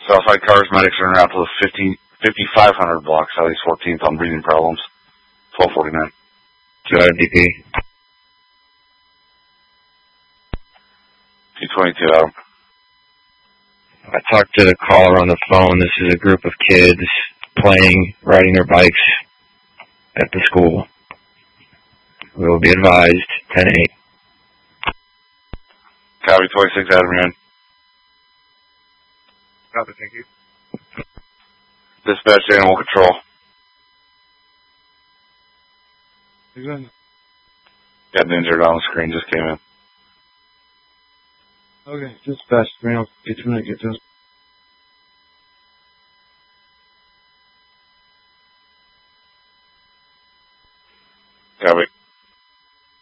Southside cars, medics are en route to the 5500 block, Southeast 14th on breathing problems. 1249. DP. P22 Adam. I talked to the caller on the phone. This is a group of kids playing, riding their bikes at the school. We will be advised 10-8. Copy 26 Adam, you're in. Copy, thank you. Dispatch animal control. Who's in? Got an injured on the screen, just came in. Okay, dispatch, man, I'll get to get this.